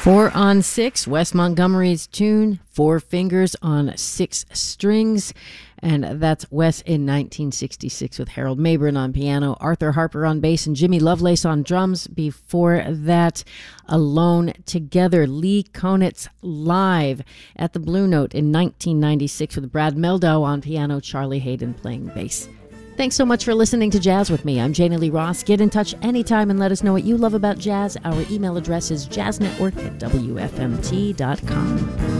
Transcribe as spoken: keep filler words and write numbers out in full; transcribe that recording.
Four on Six, Wes Montgomery's tune, Four Fingers on Six Strings. And that's Wes in nineteen sixty-six with Harold Mabern on piano, Arthur Harper on bass, and Jimmy Lovelace on drums. Before that, Alone Together, Lee Konitz live at the Blue Note in nineteen ninety-six with Brad Meldau on piano, Charlie Hayden playing bass. Thanks so much for listening to Jazz with me. I'm Janie Lee Ross. Get in touch anytime and let us know what you love about jazz. Our email address is jazznetwork at w f m t dot com.